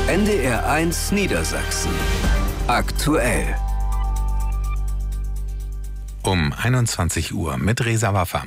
NDR1 Niedersachsen. Aktuell. Um 21 Uhr mit Reza Waffa.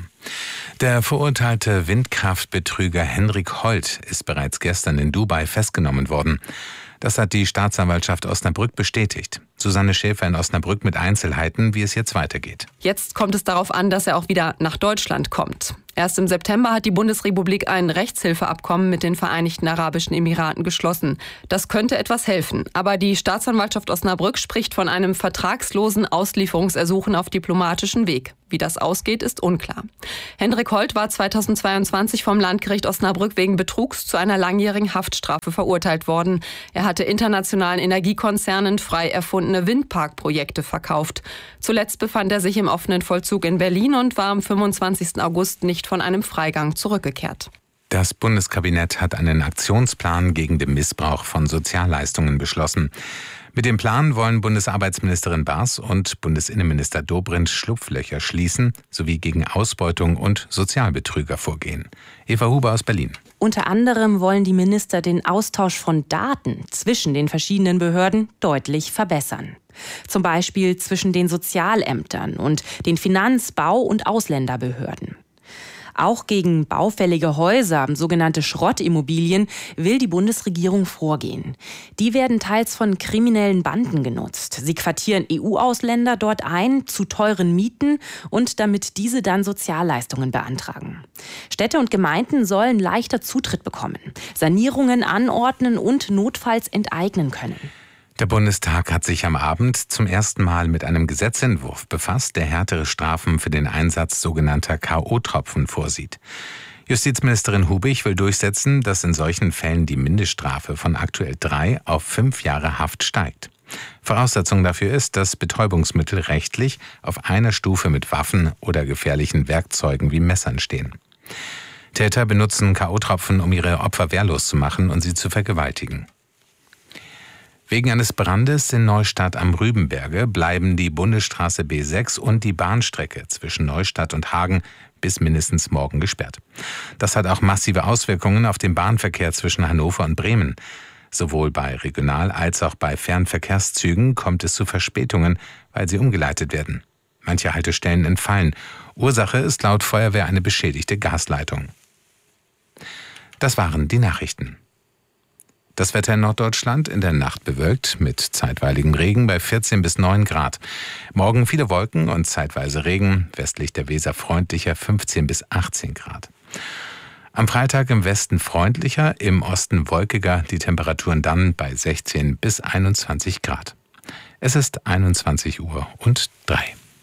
Der verurteilte Windkraftbetrüger Henrik Holt ist bereits gestern in Dubai festgenommen worden. Das hat die Staatsanwaltschaft Osnabrück bestätigt. Susanne Schäfer in Osnabrück mit Einzelheiten, wie es jetzt weitergeht. Jetzt kommt es darauf an, dass er auch wieder nach Deutschland kommt. Erst im September hat die Bundesrepublik ein Rechtshilfeabkommen mit den Vereinigten Arabischen Emiraten geschlossen. Das könnte etwas helfen. Aber die Staatsanwaltschaft Osnabrück spricht von einem vertragslosen Auslieferungsersuchen auf diplomatischem Weg. Wie das ausgeht, ist unklar. Henrik Holt war 2022 vom Landgericht Osnabrück wegen Betrugs zu einer langjährigen Haftstrafe verurteilt worden. Er hatte internationalen Energiekonzernen frei erfundene Windparkprojekte verkauft. Zuletzt befand er sich im offenen Vollzug in Berlin und war am 25. August nicht von einem Freigang zurückgekehrt. Das Bundeskabinett hat einen Aktionsplan gegen den Missbrauch von Sozialleistungen beschlossen. Mit dem Plan wollen Bundesarbeitsministerin Baas und Bundesinnenminister Dobrindt Schlupflöcher schließen sowie gegen Ausbeutung und Sozialbetrüger vorgehen. Eva Huber aus Berlin. Unter anderem wollen die Minister den Austausch von Daten zwischen den verschiedenen Behörden deutlich verbessern. Zum Beispiel zwischen den Sozialämtern und den Finanz-, Bau- und Ausländerbehörden. Auch gegen baufällige Häuser, sogenannte Schrottimmobilien, will die Bundesregierung vorgehen. Die werden teils von kriminellen Banden genutzt. Sie quartieren EU-Ausländer dort ein, zu teuren Mieten und damit diese dann Sozialleistungen beantragen. Städte und Gemeinden sollen leichter Zutritt bekommen, Sanierungen anordnen und notfalls enteignen können. Der Bundestag hat sich am Abend zum ersten Mal mit einem Gesetzentwurf befasst, der härtere Strafen für den Einsatz sogenannter K.O.-Tropfen vorsieht. Justizministerin Hubig will durchsetzen, dass in solchen Fällen die Mindeststrafe von aktuell 3 auf 5 Jahre Haft steigt. Voraussetzung dafür ist, dass Betäubungsmittel rechtlich auf einer Stufe mit Waffen oder gefährlichen Werkzeugen wie Messern stehen. Täter benutzen K.O.-Tropfen, um ihre Opfer wehrlos zu machen und sie zu vergewaltigen. Wegen eines Brandes in Neustadt am Rübenberge bleiben die Bundesstraße B6 und die Bahnstrecke zwischen Neustadt und Hagen bis mindestens morgen gesperrt. Das hat auch massive Auswirkungen auf den Bahnverkehr zwischen Hannover und Bremen. Sowohl bei Regional- als auch bei Fernverkehrszügen kommt es zu Verspätungen, weil sie umgeleitet werden. Manche Haltestellen entfallen. Ursache ist laut Feuerwehr eine beschädigte Gasleitung. Das waren die Nachrichten. Das Wetter in Norddeutschland in der Nacht bewölkt mit zeitweiligem Regen bei 14 bis 9 Grad. Morgen viele Wolken und zeitweise Regen, westlich der Weser freundlicher 15 bis 18 Grad. Am Freitag im Westen freundlicher, im Osten wolkiger, die Temperaturen dann bei 16 bis 21 Grad. Es ist 21 Uhr und 3.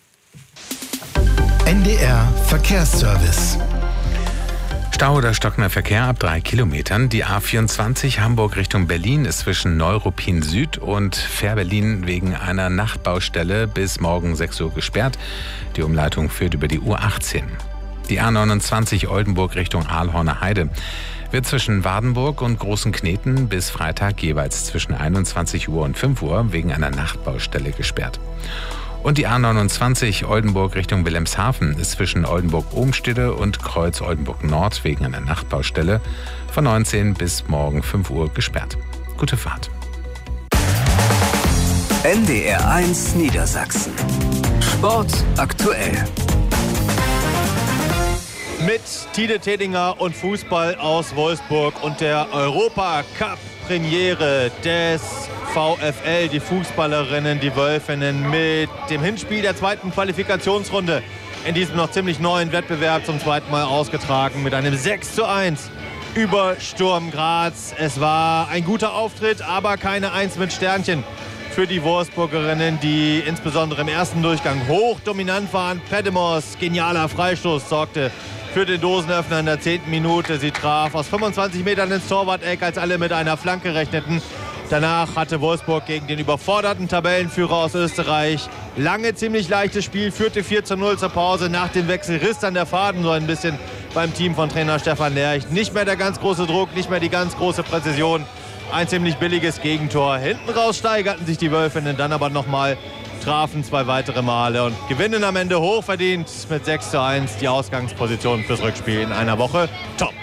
NDR Verkehrsservice. Stau oder stockender Verkehr ab 3 Kilometern. Die A24 Hamburg Richtung Berlin ist zwischen Neuruppin Süd und Fährberlin wegen einer Nachtbaustelle bis morgen 6 Uhr gesperrt. Die Umleitung führt über die U18. Die A29 Oldenburg Richtung Ahlhorner Heide wird zwischen Wardenburg und Großenkneten bis Freitag jeweils zwischen 21 Uhr und 5 Uhr wegen einer Nachtbaustelle gesperrt. Und die A29 Oldenburg Richtung Wilhelmshaven ist zwischen Oldenburg-Ohmstede und Kreuz Oldenburg-Nord wegen einer Nachtbaustelle von 19 bis morgen 5 Uhr gesperrt. Gute Fahrt. NDR1 Niedersachsen. Sport aktuell. Mit Tide Tedinger und Fußball aus Wolfsburg und der Europacup-Premiere des VfL, die Fußballerinnen, die Wölfinnen, mit dem Hinspiel der zweiten Qualifikationsrunde in diesem noch ziemlich neuen Wettbewerb zum zweiten Mal ausgetragen mit einem 6:1 über Sturm Graz. Es war ein guter Auftritt, aber keine 1 mit Sternchen für die Wolfsburgerinnen, die insbesondere im ersten Durchgang hoch dominant waren. Pedemos genialer Freistoß sorgte für den Dosenöffner in der 10. Minute. Sie traf aus 25 Metern ins Torwart-Eck, als alle mit einer Flanke rechneten. Danach hatte Wolfsburg gegen den überforderten Tabellenführer aus Österreich lange ziemlich leichtes Spiel, führte 4:0 zur Pause. Nach dem Wechsel riss dann der Faden so ein bisschen beim Team von Trainer Stefan Lerch. Nicht mehr der ganz große Druck, nicht mehr die ganz große Präzision. Ein ziemlich billiges Gegentor. Hinten raus steigerten sich die Wölfinnen dann aber nochmal, trafen 2 weitere Male und gewinnen am Ende hochverdient mit 6:1 die Ausgangsposition fürs Rückspiel in einer Woche. Top!